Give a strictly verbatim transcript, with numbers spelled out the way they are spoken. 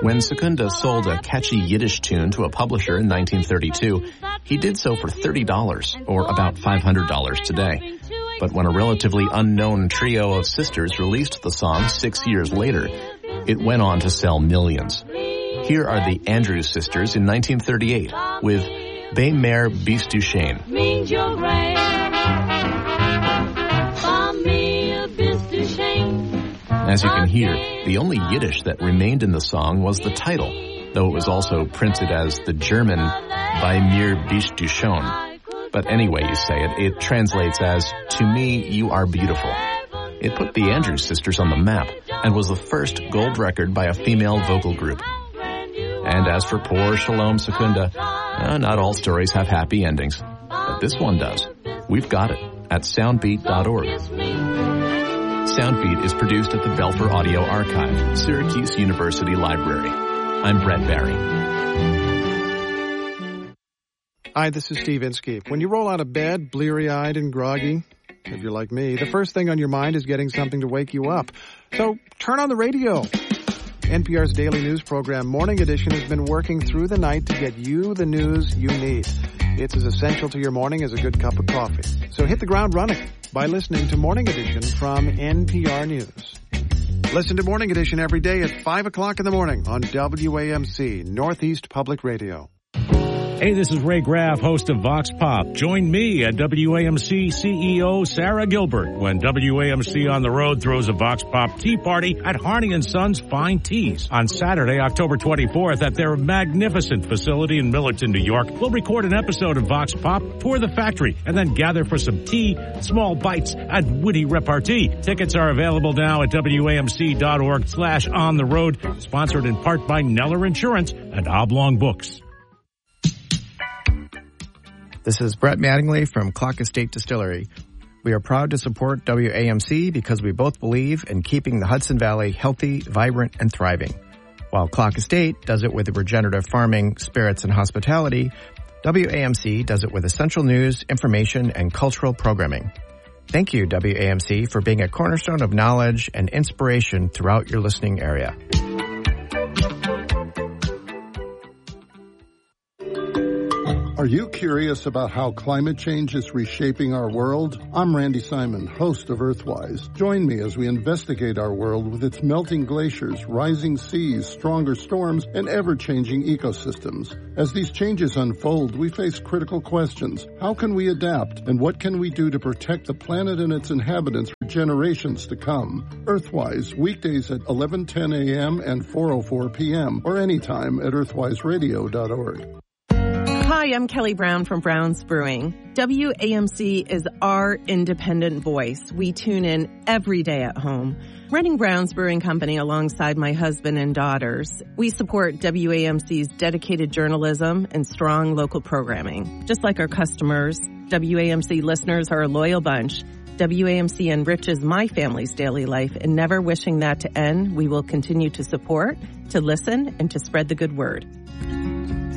When Secunda sold a catchy Yiddish tune to a publisher in nineteen thirty-two, he did so for thirty dollars, or about five hundred dollars today. But when a relatively unknown trio of sisters released the song six years later, it went on to sell millions. Here are the Andrews Sisters in nineteen thirty-eight with Be Mer Bis Du Shane. As you can hear, the only Yiddish that remained in the song was the title, though it was also printed as the German Bei mir bist du schon. But anyway you say it, it translates as, to me, you are beautiful. It put the Andrews Sisters on the map and was the first gold record by a female vocal group. And as for poor Shalom Secunda, uh, not all stories have happy endings. But this one does. We've got it at soundbeat dot org. Soundbeat is produced at the Belfer Audio Archive, Syracuse University Library. I'm Brett Barry. Hi, this is Steve Inskeep. When you roll out of bed, bleary-eyed and groggy, if you're like me, the first thing on your mind is getting something to wake you up. So turn on the radio. N P R's daily news program, Morning Edition, has been working through the night to get you the news you need. It's as essential to your morning as a good cup of coffee. So hit the ground running by listening to Morning Edition from N P R News. Listen to Morning Edition every day at five o'clock in the morning on W A M C, Northeast Public Radio. Hey, this is Ray Graff, host of Vox Pop. Join me and W A M C C E O Sarah Gilbert when W A M C on the Road throws a Vox Pop tea party at Harney and Sons Fine Teas on Saturday, October twenty-fourth at their magnificent facility in Millerton, New York. We'll record an episode of Vox Pop, tour the factory, and then gather for some tea, small bites, and witty repartee. Tickets are available now at W A M C dot org slash on the road, sponsored in part by Neller Insurance and Oblong Books. This is Brett Mattingly from Clock Estate Distillery. We are proud to support W A M C because we both believe in keeping the Hudson Valley healthy, vibrant, and thriving. While Clock Estate does it with regenerative farming, spirits, and hospitality, W A M C does it with essential news, information, and cultural programming. Thank you, W A M C, for being a cornerstone of knowledge and inspiration throughout your listening area. Are you curious about how climate change is reshaping our world? I'm Randy Simon, host of Earthwise. Join me as we investigate our world with its melting glaciers, rising seas, stronger storms, and ever-changing ecosystems. As these changes unfold, we face critical questions. How can we adapt, and what can we do to protect the planet and its inhabitants for generations to come? Earthwise, weekdays at eleven ten a.m. and four oh four p.m. or anytime at earthwise radio dot org. Hi, I'm Kelly Brown from Brown's Brewing. W A M C is our independent voice. We tune in every day at home. Running Brown's Brewing Company alongside my husband and daughters, we support W A M C's dedicated journalism and strong local programming. Just like our customers, W A M C listeners are a loyal bunch. W A M C enriches my family's daily life, and never wishing that to end, we will continue to support, to listen, and to spread the good word.